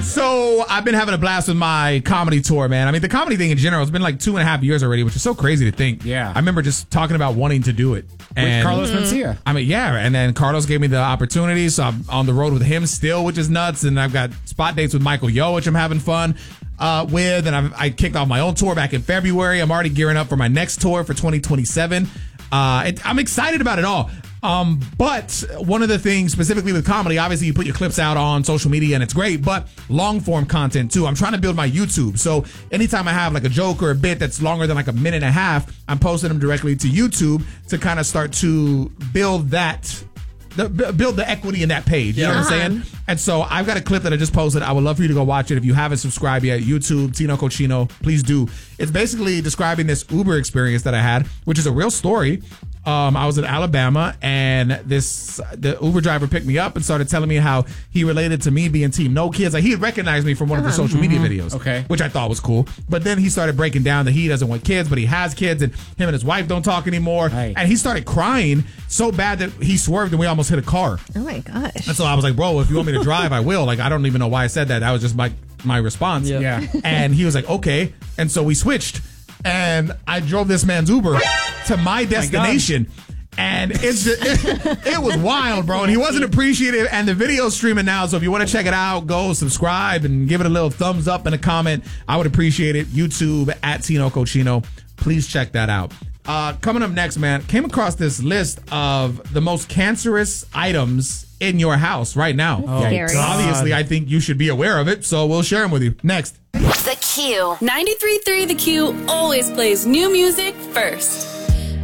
So I've been having a blast with my comedy tour, man. I mean, the comedy thing in general, it's been like 2.5 years already, which is so crazy to think. Yeah. I remember just talking about wanting to do it. With Carlos Mencia. I mean, yeah. And then Carlos gave me the opportunity. So I'm on the road with him still, which is nuts. And I've got spot dates with Michael Yo, which I'm having fun with. And I kicked off my own tour back in February. I'm already gearing up for my next tour for 2027. I'm excited about it all. But one of the things specifically with comedy, obviously you put your clips out on social media and it's great, but long form content too. I'm trying to build my YouTube. So anytime I have like a joke or a bit that's longer than like a minute and a half, I'm posting them directly to YouTube to kind of start to build build the equity in that page. You know what I'm saying? And so I've got a clip that I just posted. I would love for you to go watch it. If you haven't subscribed yet, YouTube, Tino Cochino, please do. It's basically describing this Uber experience that I had, which is a real story. I was in Alabama and the Uber driver picked me up and started telling me how he related to me being team no kids. Like he had recognized me from one of the social media videos, which I thought was cool. But then he started breaking down that he doesn't want kids, but he has kids and him and his wife don't talk anymore. Right. And he started crying so bad that he swerved and we almost hit a car. Oh my gosh. And so I was like, bro, if you want me to drive, I will. Like, I don't even know why I said that. That was just my response. Yeah. And he was like, okay. And so we switched. And I drove this man's Uber to my destination. And it was wild, bro. And he wasn't appreciative. And the video's streaming now. So if you want to check it out, go subscribe and give it a little thumbs up and a comment. I would appreciate it. YouTube at Tino Cochino. Please check that out. Coming up next, man, came across this list of the most cancerous items in your house right now. Scary. Obviously, I think you should be aware of it. So we'll share them with you next. The Q. 93.3 The Q always plays new music first.